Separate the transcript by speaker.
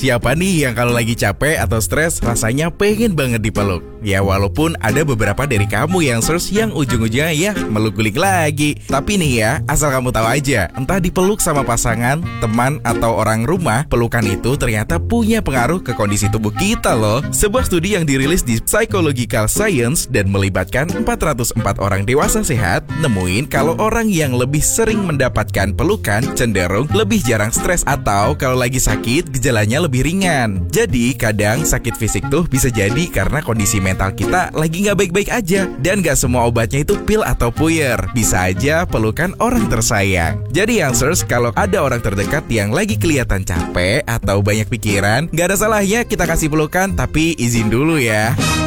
Speaker 1: Siapa nih yang kalau lagi capek atau stres rasanya pengen banget dipeluk? Ya walaupun ada beberapa dari kamu Youngsters yang ujung-ujungnya ya meluk guling lagi. Tapi nih ya, asal kamu tahu aja, entah dipeluk sama pasangan, teman, atau orang rumah, pelukan itu ternyata punya pengaruh ke kondisi tubuh kita loh. Sebuah studi yang dirilis di Psychological Science dan melibatkan 404 orang dewasa sehat, nemuin kalau orang yang lebih sering mendapatkan pelukan cenderung lebih jarang stres atau kalau lagi sakit gejalanya lebih ringan. Jadi kadang sakit fisik tuh bisa jadi karena kondisi mental kita lagi gak baik-baik aja. Dan gak semua obatnya itu pil atau puyer. Bisa aja pelukan orang tersayang. Jadi Youngsters, kalau ada orang terdekat yang lagi kelihatan capek atau banyak pikiran, gak ada salahnya kita kasih pelukan, tapi izin dulu ya.